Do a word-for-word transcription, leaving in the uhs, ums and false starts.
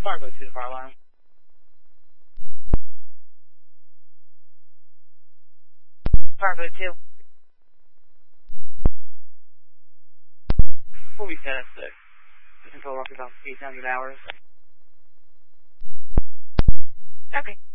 Fargo two to fire alarm. Fargo two. We'll be set at six. Control rock about eight hundred hours. Okay.